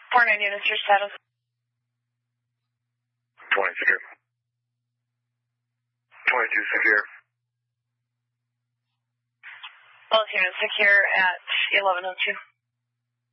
49 units, your status. 20 secure. 22 secure. Both units secure at 1102.